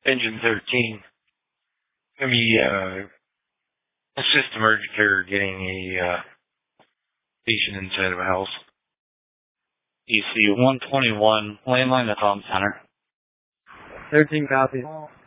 Engine 13. Gonna be, assist emergency care getting a, patient inside of a house. EC 121, landline to Tom Center. 13 copies.